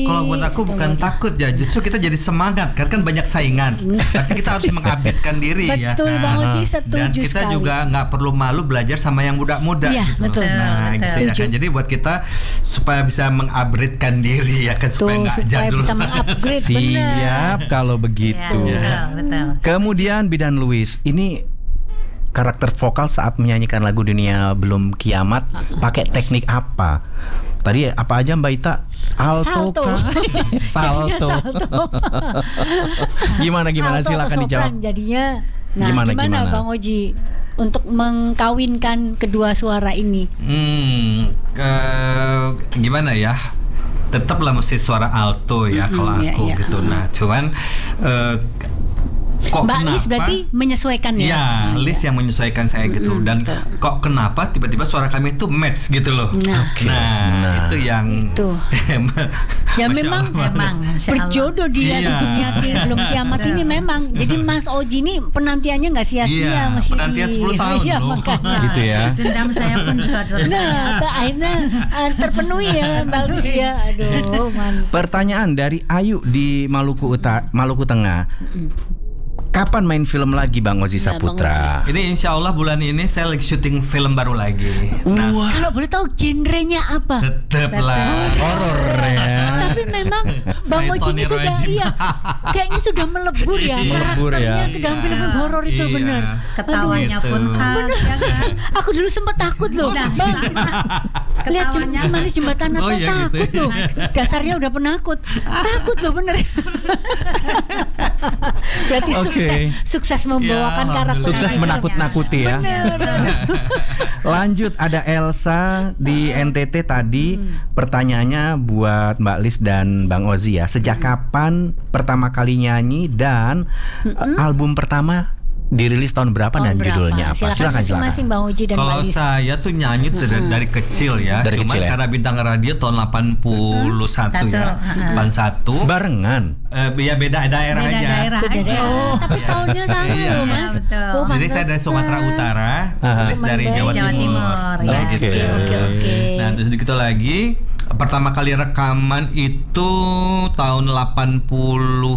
Kalau buat aku bukan takut ya, justru kita jadi semangat kan banyak saingan. Tapi kita harus mengupdatekan diri ya. Betul Bang Oji, setuju Dan kita sekali. juga nggak perlu malu belajar sama yang muda-muda. Iya, gitu. betul. Nah, gitu ya kan. Jadi buat kita supaya bisa mengupgradekan diri ya kan, supaya nggak supaya jadul. bisa mengupgrade, benar. Siap kalau begitu. Betul. Kemudian Bidan Luis, ini karakter vokal saat menyanyikan lagu Dunia Belum Kiamat pakai teknik apa? Tadi apa aja Mbak Ita? Alto Salto. kah? Jadinya salto. Gimana Alto silakan atau dijawab. sopran jadinya. Nah, Gimana? gimana Bang Oji untuk mengkawinkan kedua suara ini? Gimana ya? Tetaplah mesti suara alto ya kalau aku iya. gitu. Nah, cuman kok Mbak kenapa? Lis berarti menyesuaikan ya? Iya, Lis yang menyesuaikan saya gitu. Dan kok kenapa tiba-tiba suara kami itu match gitu loh. Nah, itu yang itu. Ya Masya memang Allah. berjodoh dia di Iya. dunia belum kiamat ini memang. Jadi Mas Oji ini penantiannya nggak sia-sia Iya, Mas Yudi. penantian 10 tahun Iya, loh. makanya. Gitu ya. Dendam saya pun juga Nah, akhirnya terpenuhi ya Mbak Lis ya. Aduh, mantap. Pertanyaan dari Ayu di Maluku Tengah. Kapan main film lagi Bang Ozi Nah, Bang Saputra? Ini insya Allah bulan ini saya lagi syuting film baru lagi. Nah, Kalau boleh tahu genrenya apa? tetaplah Horor ya. Tapi memang Bang Saya Oji ini Tony sudah Rajin. kayaknya sudah melebur ya Melebur karakternya ya. ke dalam film horor itu Iya. benar. ketawanya Aduh, pun gitu. khas ya kan. Aku dulu sempat takut loh, Bang. Lihat Ketawanya. Semanis Jembatan Natal Oh, iya, takut gitu. loh. Dasarnya udah penakut. Takut loh bener. Berarti Oke. sukses membawakan Ya, karakter. Sukses itu. menakut-nakuti ya. Bener. Lanjut ada Elsa di NTT tadi. Pertanyaannya buat Mbak Lis dan Bang Ozi ya. Sejak kapan pertama kali nyanyi dan album pertama dirilis tahun berapa dan judulnya apa? Silakan masing-masing Bang Oji dan Mbak Kalau Lis. saya tuh nyanyi dari kecil ya. Dari Cuman kecil ya? karena bintang radio tahun 81 ya. 81. Barengan. Ya beda daerah Beda aja. daerah Beda aja. daerah, tapi tahunnya sama Iya. loh Mas. Betul. Oh, Jadi saya dari pantesan. Sumatera Utara, Lis dari Jawa Jawa Timur. Timur, Nah, ya. gitu. Oke. Nah, terus gitu lagi pertama kali rekaman itu tahun 85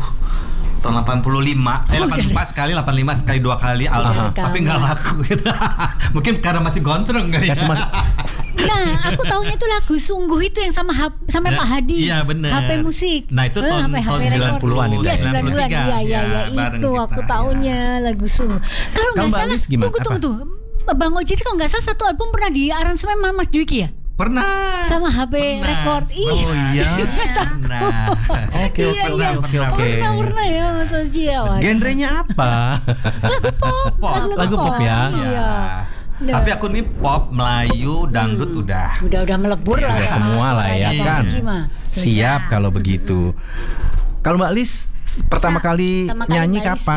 84 sekali 85 sekali 2 kali album, tapi nggak laku gitu. Mungkin karena masih gondrong kali ya. Nah, aku tahunya itu lagu Sungguh itu yang sama Pak Hadi. Iya, bener. HP musik. Nah, itu tahun HP 90-an itu. Iya, 90-an. Iya, Ya, itu bareng aku kita, tahunya lagu Sungguh. Kalau nggak Mbak salah, Lis gimana? tunggu. Bang Oji itu kalau nggak salah satu album pernah di aransemen sama Mas Dwiki ya? Pernah. Sama HP record. Iya. Oh iya. Nah. Oke. Pernah ya Mas Oji ya. Waduh. Genrenya apa? Lagu pop. Lagu pop ya? Iya. Nah. Tapi aku nih pop, Melayu, dangdut udah. Udah melebur lah Udah sama semua lah ya suaranya Bang kan. Oji mah. Siap kalau begitu. Kalau Mbak Lis pertama kali nyanyi Mbak Lis, kapan?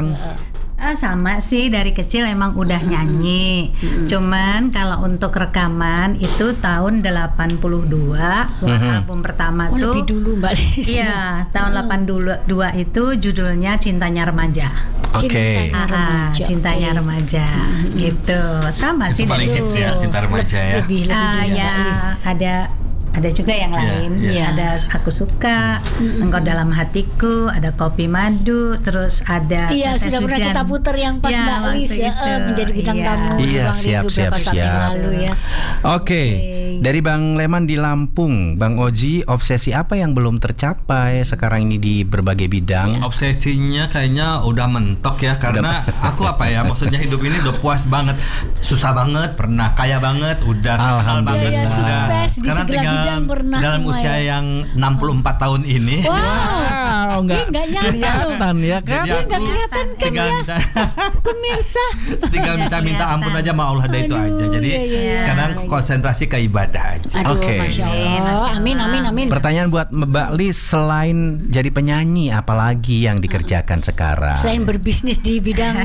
Sama sih dari kecil emang udah nyanyi. Cuman kalau untuk rekaman itu tahun 82 album pertama Oh, tuh. lebih dulu Mbak Lis. Iya, tahun 82 itu judulnya Cintanya Remaja. Oke. Cintanya oke. Remaja gitu. Sama Itu sih paling dari hits ya, cinta remaja ya. Lebih ya Mbak Lis. ada juga yang lain. iya. Ada Aku Suka, Engkau Dalam Hatiku, ada Kopi Madu, terus ada Iya, Tetes sudah pernah Hujan. kita putar yang pas Iya, Mbak Lis waktu ya itu. menjadi bintang Iya. tamu di Iya, Ruang siap, Rindu beberapa saat yang siap. lalu ya. Oke. Dari Bang Leman di Lampung, Bang Oji, obsesi apa yang belum tercapai sekarang ini di berbagai bidang? Obsesinya kayaknya udah mentok ya, karena aku apa ya, maksudnya hidup ini udah puas banget, susah banget pernah, kaya banget udah, terkenal banget Iya, udah. sukses di Sekarang segala bidang pernah dalam semua usia ya. yang 64 tahun ini. Wow, enggak nggak nyata loh. kelihatan ya kan? Jadi Nggak aku kelihatan kan tinggal ya minta, pemirsa. tinggal minta ampun aja sama Allah, ada itu Aduh, aja. Jadi iya. sekarang konsentrasi ke ibadah aja. Aduh, Oke. Masya Allah. Amin. Pertanyaan buat Mbak Lis, selain jadi penyanyi, apalagi yang dikerjakan sekarang? Selain berbisnis di bidang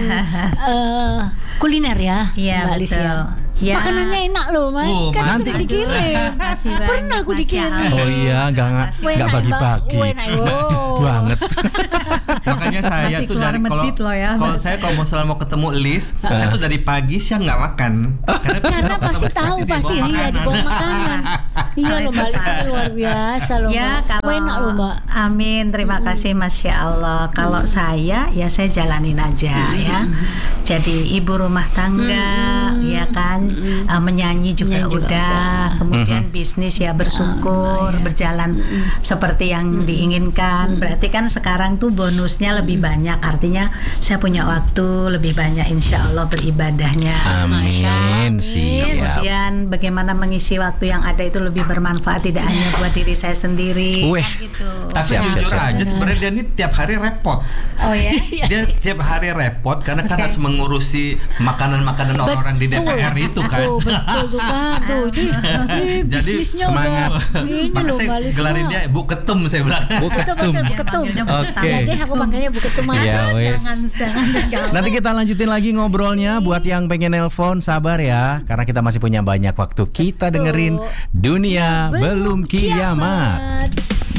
kuliner ya, Iya, Mbak Lis betul. ya. Ya. Makanannya enak loh Mas, Oh, kan nanti sering dikirim. Makasih banyak, Pernah aku Masya dikirim. Allah. Oh iya, nggak bagi-bagi. Banget. Makanya saya Masih tuh keluar dari medit loh ya. kalau misalnya mau ketemu Lis, saya tuh dari pagi siang nggak makan. Karena pasti tahu dia pasti bawa iya makanan. dibawa makanan. Iya loh Mbak Lis, ini luar biasa loh Ya Mbak. kalau Enak loh Mbak. Amin, terima kasih, Masya Allah. Kalau saya ya saya jalanin aja ya. Jadi ibu rumah tangga ya kan, menyanyi juga Menyanyi juga udah. Kemudian bisnis ya bersyukur berjalan seperti yang diinginkan. Berarti kan sekarang tuh bonusnya lebih banyak. Artinya saya punya waktu lebih banyak, insya Allah beribadahnya. Amin. Siap. Kemudian bagaimana mengisi waktu yang ada itu lebih bermanfaat, tidak hanya buat diri saya sendiri. Weh. Gitu. Tapi Siap, jujur siap. aja sebenarnya dia ini tiap hari repot. Oh ya. Dia tiap hari repot karena kan harus mengurusi makanan-makanan orang-orang di DPR itu kan. Betul tuh kan. Tuh ini Jadi bisnisnya semangat. udah ini Maka loh saya Mbak Lis. gelarin dia Bu Ketum, saya bilang. Bu Betul Ketum. Bu Ketum. Oke. Ya deh aku panggilnya Bu Ketum aja. Ya wes. Jangan. Nanti kita lanjutin lagi ngobrolnya. Buat yang pengen nelpon sabar ya, karena kita masih punya banyak waktu. Kita dengerin Dunia Belum Kiamat.